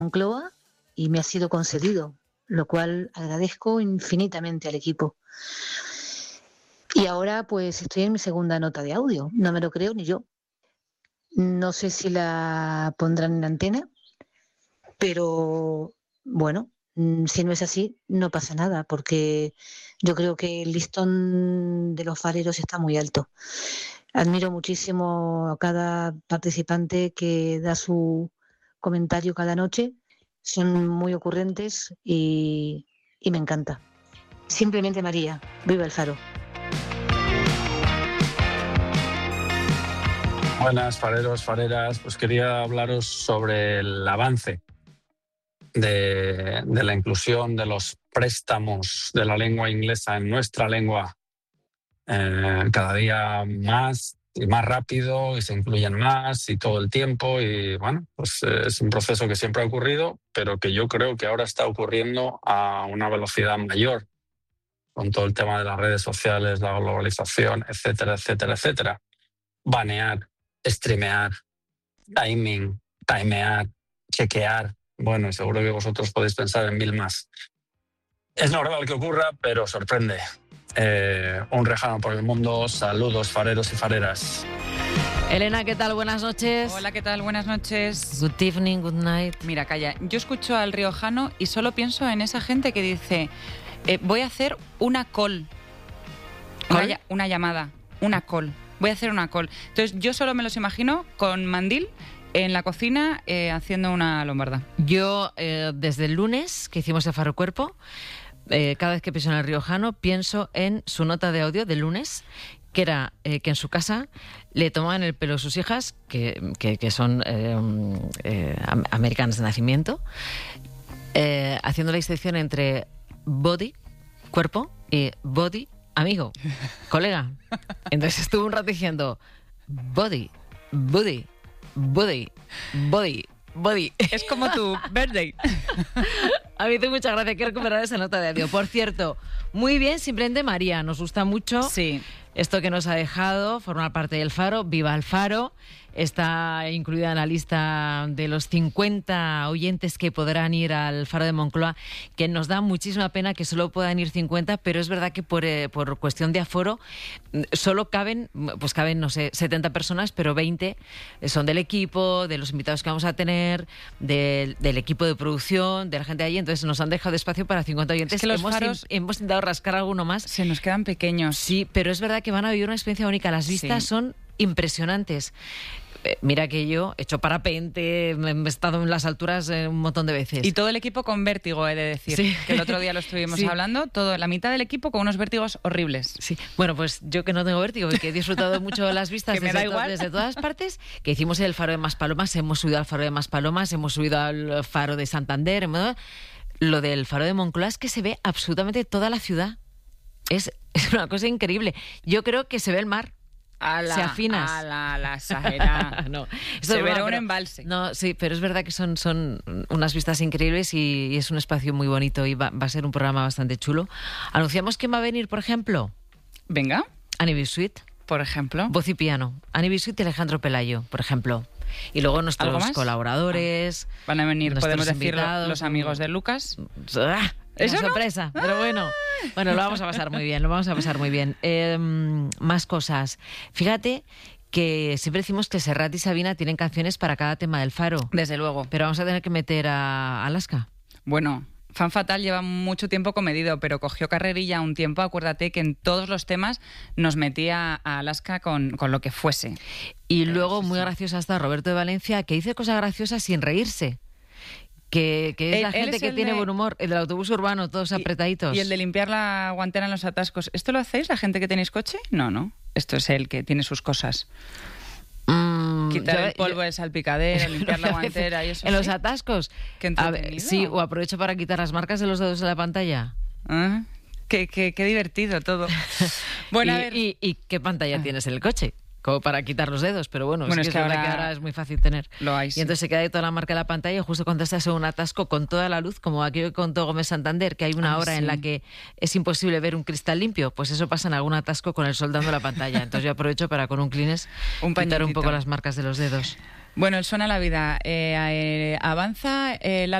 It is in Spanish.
Moncloa y me ha sido concedido, lo cual agradezco infinitamente al equipo. Y ahora pues estoy en mi segunda nota de audio, no me lo creo ni yo. No sé si la pondrán en la antena, pero bueno, si no es así, no pasa nada, porque yo creo que el listón de los fareros está muy alto. Admiro muchísimo a cada participante que da su comentario cada noche. Son muy ocurrentes y me encanta. Simplemente María, viva el Faro. Buenas, fareros, fareras. Pues quería hablaros sobre el avance de la inclusión de los préstamos de la lengua inglesa en nuestra lengua cada día más y más rápido, y se incluyen más y todo el tiempo. Y bueno, pues es un proceso que siempre ha ocurrido, pero que yo creo que ahora está ocurriendo a una velocidad mayor con todo el tema de las redes sociales, la globalización, etcétera, etcétera, etcétera. Banear, streamear, timing, timear, chequear. Bueno, y seguro que vosotros podéis pensar en mil más. Es normal que ocurra, pero sorprende. Un rejano por el mundo. Saludos, fareros y fareras. Elena, ¿qué tal? Buenas noches. Hola, ¿qué tal? Buenas noches. Good evening, good night. Mira, calla, yo escucho al riojano y solo pienso en esa gente que dice voy a hacer una call. Una llamada, una call. Voy a hacer una call. Entonces yo solo me los imagino con mandil en la cocina haciendo una lombarda. Yo, desde el lunes que hicimos el Faro Cuerpo, cada vez que pienso en el riojano, pienso en su nota de audio del lunes, que era que en su casa le tomaban el pelo sus hijas, que son americanas de nacimiento, haciendo la distinción entre body, cuerpo, y body, amigo, colega. Entonces estuve un rato diciendo body, body, body, body, body. Es como tu birthday. A mí me hace mucha gracia, quiero recuperar esa nota de audio. Por cierto, muy bien, simplemente María, nos gusta mucho. Sí. Esto que nos ha dejado, formar parte del Faro, viva el Faro. Está incluida en la lista de los 50 oyentes que podrán ir al Faro de Moncloa, que nos da muchísima pena que solo puedan ir 50, pero es verdad que por cuestión de aforo solo caben, no sé, 70 personas, pero 20 son del equipo, de los invitados que vamos a tener, del equipo de producción, de la gente de allí. Entonces nos han dejado espacio para 50 oyentes. Es que los faros hemos intentado rascar alguno más. Se nos quedan pequeños. Sí, pero es verdad que van a vivir una experiencia única. Las vistas son impresionantes. Mira que yo he hecho parapente, he estado en las alturas un montón de veces. Y todo el equipo con vértigo, he de decir. Sí. Que el otro día lo estuvimos hablando, la mitad del equipo con unos vértigos horribles. Sí. Bueno, pues yo que no tengo vértigo, que he disfrutado mucho de las vistas desde todas partes, que hicimos el Faro de Maspalomas, hemos subido al Faro de Maspalomas, hemos subido al Faro de Santander. Lo del Faro de Moncloa es que se ve absolutamente toda la ciudad. Es una cosa increíble. Yo creo que se ve el mar. Se afinas. A la exagera. No, se verá un embalse. No, sí, pero es verdad que son unas vistas increíbles y es un espacio muy bonito y va a ser un programa bastante chulo. ¿Anunciamos quién va a venir, por ejemplo? Venga. Annie Bisuit. Por ejemplo. Voz y piano. Annie Bisuit y Alejandro Pelayo, por ejemplo. Y luego nuestros colaboradores. Van a venir, podemos decir, invitados, los amigos de Lucas. Es una sorpresa, pero bueno, lo vamos a pasar muy bien, más cosas. Fíjate que siempre decimos que Serrat y Sabina tienen canciones para cada tema del Faro. Desde luego. Pero vamos a tener que meter a Alaska. Bueno, Fan Fatal lleva mucho tiempo comedido, pero cogió carrerilla un tiempo. Acuérdate que en todos los temas nos metía a Alaska con lo que fuese. Y luego, muy graciosa está Roberto de Valencia, que dice cosas graciosas sin reírse. Que es la gente que tiene buen humor, el del autobús urbano, todos apretaditos. Y el de limpiar la guantera en los atascos. ¿Esto lo hacéis, la gente que tenéis coche? No. Esto es el que tiene sus cosas. Quitar el polvo del salpicadero, limpiar la guantera y eso. ¿En los atascos? Qué entretenido. Sí, o aprovecho para quitar las marcas de los dedos de la pantalla. Qué divertido todo. Bueno, a ver. ¿Y qué pantalla tienes en el coche? Como para quitar los dedos, pero bueno, es que ahora es muy fácil tener. Lo hay, sí. Y entonces se queda ahí toda la marca de la pantalla y justo cuando estás en un atasco con toda la luz, como aquí que contó Gómez Santander, que hay una hora en la que es imposible ver un cristal limpio, pues eso pasa en algún atasco con el sol dando la pantalla. Entonces yo aprovecho para con un Kleenex quitar un poco las marcas de los dedos. Bueno, el Suena la Vida avanza la